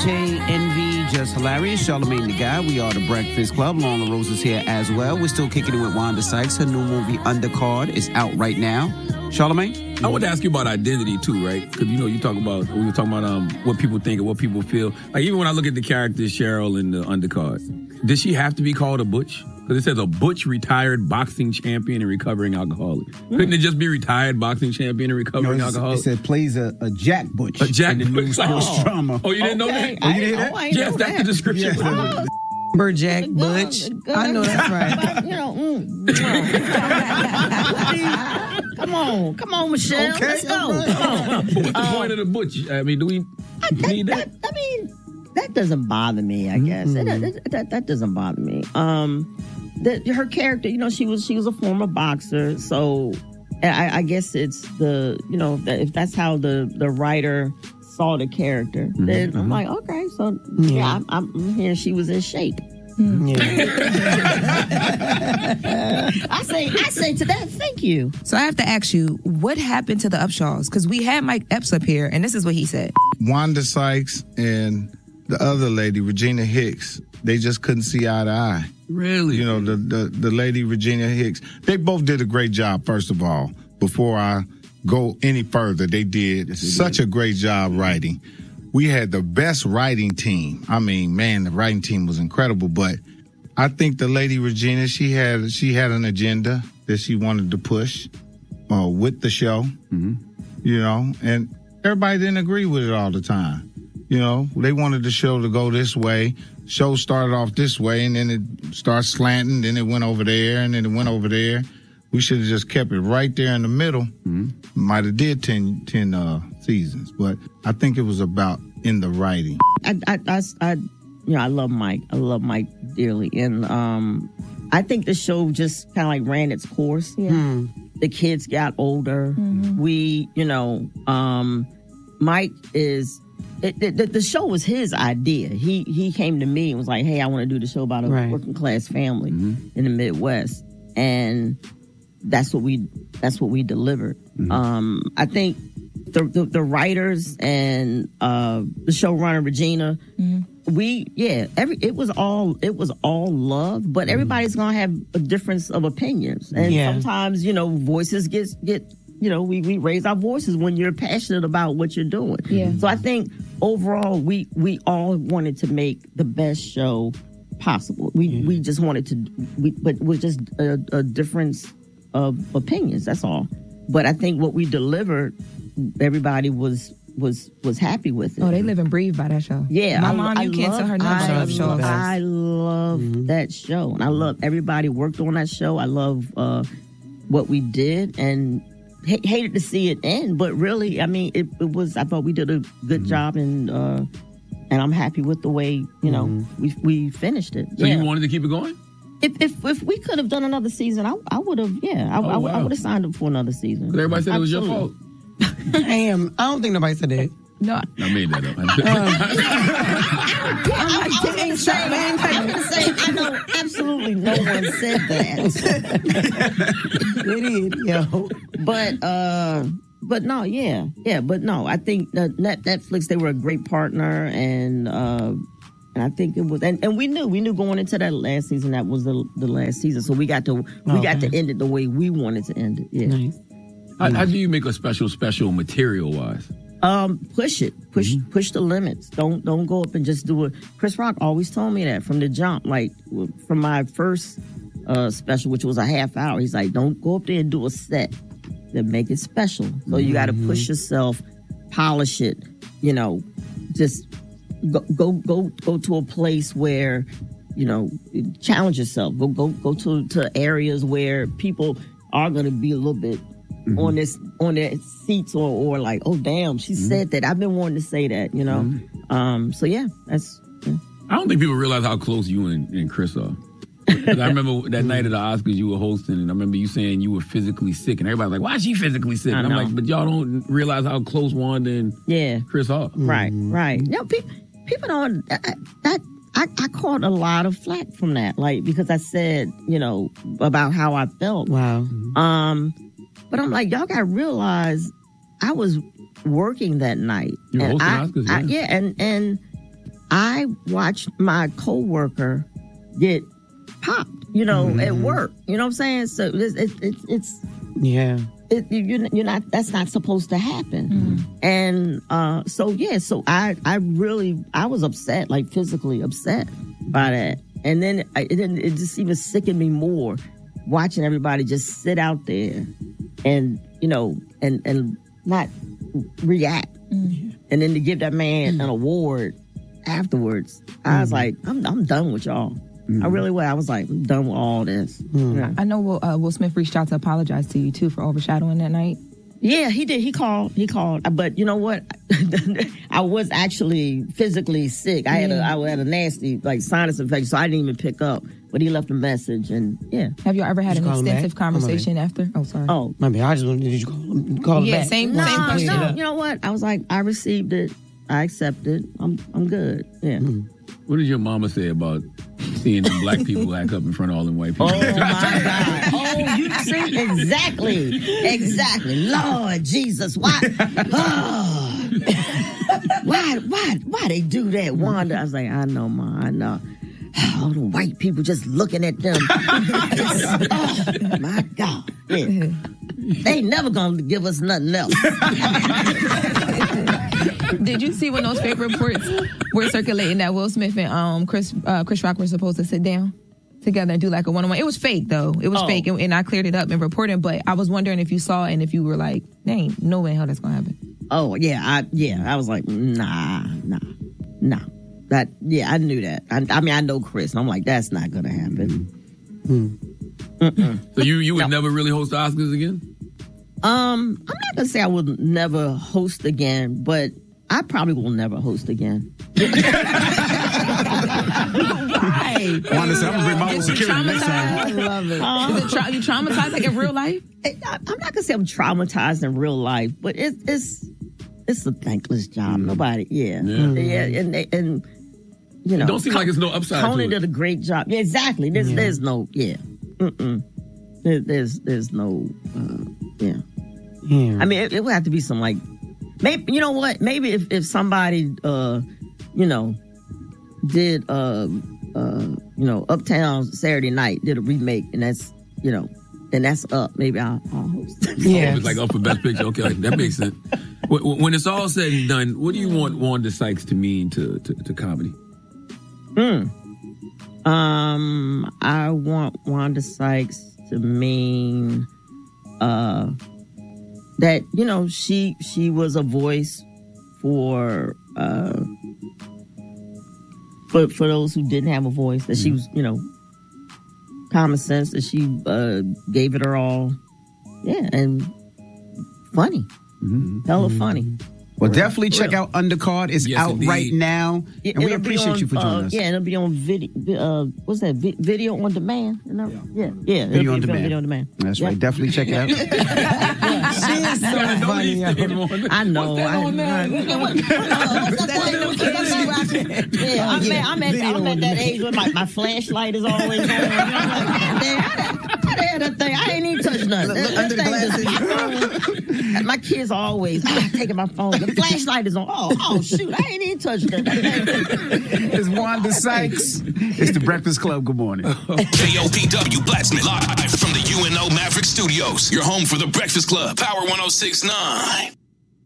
DJ Envy, Just Hilarious, Charlamagne the Guy. We are the Breakfast Club. Lorna Rose is here as well. We're still kicking it with Wanda Sykes. Her new movie, Undercard, is out right now. Charlamagne? I want to ask you about identity, too, right? Because, we were talking about what people think and what people feel. Like, even when I look at the character Cheryl in the Undercard, does she have to be called a butch? Because it says a butch retired boxing champion and recovering alcoholic. Couldn't it just be retired boxing champion and recovering alcoholic? It said plays a Jack Butch. A Jack in the new sports drama. Oh, you didn't know that? Oh, you didn't hear that? Yes, that's the description. Jack Butch. I know that's right. Come on, Michelle. Okay. Let's go. What's the point of the butch? I mean, do we need that? That doesn't bother me, I guess. That doesn't bother me. Her character, she was a former boxer, so I guess it's if that's how the writer saw the character, then I'm like, okay, so I'm here. She was in shape. Yeah. I say to that, thank you. So I have to ask you, what happened to the Upshaws? Because we had Mike Epps up here, and this is what he said. Wanda Sykes and the other lady, Regina Hicks, they just couldn't see eye to eye. Really? The lady, Regina Hicks, they both did a great job, first of all. Before I go any further, they did such a great job writing. We had the best writing team. I mean, man, the writing team was incredible. But I think the lady Regina, she had an agenda that she wanted to push with the show. And everybody didn't agree with it all the time. They wanted the show to go this way. Show started off this way, and then it started slanting. Then it went over there, and then it went over there. We should have just kept it right there in the middle. Might have did 10 seasons, but I think it was about in the writing. I love Mike. I love Mike dearly, and I think the show just kind of like ran its course. Yeah. The kids got older. We, Mike is. The show was his idea. He came to me and was like, "Hey, I want to do the show about a working class family in the Midwest," and that's what we delivered. I think the writers and the showrunner Regina, it was all love, but everybody's gonna have a difference of opinions, and sometimes voices get. We raise our voices when you're passionate about what you're doing. Yeah. So I think overall, we all wanted to make the best show possible. We just wanted to, but it was just a difference of opinions. That's all. But I think what we delivered, everybody was happy with it. Oh, they live and breathe by that show. Yeah, my mom, you can't tell her no show. I love that show, and I love everybody worked on that show. I love what we did, and hated to see it end, but really, I mean, it was. I thought we did a good job, and I'm happy with the way we finished it. So you wanted to keep it going? If we could have done another season, I would have. Yeah, I would have signed up for another season. But everybody said it was your fault. I don't think nobody said that. No, I made that up. I'm gonna say, I know absolutely no one said that. They did, yo. But no, I think Netflix, they were a great partner, and I think it was, and we knew going into that last season that was the last season, so we got to end it the way we wanted to end it. Yeah. Nice. How do you make a special material wise? Push the limits. Don't go up and just do it. Chris Rock always told me that from the jump. Like from my first special, which was a half hour, he's like, don't go up there and do a set. Then make it special. So you got to push yourself, polish it. Just go to a place where challenge yourself. Go to areas where people are going to be a little bit on their seats or like, oh damn, she said that. I've been wanting to say that, So yeah, that's. Yeah. I don't think people realize how close you and Chris are. I remember that night at the Oscars you were hosting, and I remember you saying you were physically sick, and everybody's like, "Why is she physically sick?" And I'm like, "But y'all don't realize how close Wanda and Chris are." Right. People don't. I caught a lot of flack from that, like because I said, about how I felt. Wow. But I'm like, y'all gotta realize I was working that night. You were hosting Oscars, and I watched my coworker get popped, at work. You know what I'm saying? So it's yeah. You're not. That's not supposed to happen. And so I was upset, like physically upset by that. And then it just even sickened me more watching everybody just sit out there and and not react. And then to give that man an award afterwards, I was like, I'm done with y'all. I really was. I was like, I'm done with all this. Yeah. I know Will Smith reached out to apologize to you too for overshadowing that night. Yeah, he did. He called. But you know what? I was actually physically sick. I had a nasty sinus infection, so I didn't even pick up. But he left a message, and yeah. Have you ever had an extensive conversation after? Oh, sorry. Oh, my bad. Did you call him back? Same question. No, you know what? I was like, I received it. I accepted. I'm good. Yeah. What did your mama say about seeing them black people act up in front of all them white people? Oh my God! Oh, you see exactly. Lord Jesus, why? Oh. Why they do that, Wanda? I was like, I know, Ma, I know. All the white people just looking at them. Oh my God! Yeah. They ain't never gonna give us nothing else. Did you see when those fake reports were circulating that Will Smith and Chris Rock were supposed to sit down together and do like a one-on-one? It was fake, though. It was fake, and I cleared it up and reported. But I was wondering if you saw it and if you were like, "Dang, no way in hell that's gonna happen." Oh yeah, I was like, nah. That I knew that. I know Chris, and I'm like, that's not gonna happen. So you would never really host the Oscars again? I'm not gonna say I would never host again, but I probably will never host again. Why? Wanda said, I'm gonna bring my own security next time. I love it. You traumatized like in real life? I'm not gonna say I'm traumatized in real life, but it's a thankless job. Nobody, and it don't seem like it's no upside. Tony did a great job. Yeah, exactly. There's no There's no I mean, it would have to be some maybe, you know what? Maybe if somebody did Uptown Saturday Night, did a remake, and that's then that's up. Maybe I'll host. Yeah, it's like up for Best Picture. Okay, that makes sense. When it's all said and done, what do you want Wanda Sykes to mean to comedy? I want Wanda Sykes to mean that she was a voice for those who didn't have a voice, that she was common sense, that she gave it her all, and funny, hella funny. Well, definitely check out Undercard. It's out right now. And we appreciate you for joining us. Yeah, it'll be on video. What's that? Video on demand? Yeah. Video on demand. That's right. Definitely check it out. She is so funny. I know. I'm at that age where my flashlight is always on. That thing, I ain't even touched nothing. Under the glasses. My kids are always taking my phone. The flashlight is on. Oh shoot! I ain't even touched that. It's Wanda Sykes. It's the Breakfast Club. Good morning. KOPW Blacksmith live from the UNO Maverick Studios. Your home for the Breakfast Club. Power 106.9.